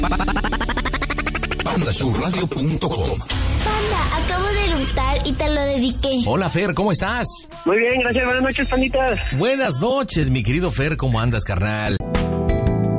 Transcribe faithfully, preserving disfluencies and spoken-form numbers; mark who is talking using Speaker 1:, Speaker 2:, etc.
Speaker 1: panda show radio punto com.
Speaker 2: Panda, acabo de eructar y te lo dediqué.
Speaker 3: Hola, Fer, ¿cómo estás?
Speaker 4: Muy bien, gracias. Buenas noches, panditas.
Speaker 3: Buenas noches, mi querido Fer, ¿cómo andas, carnal?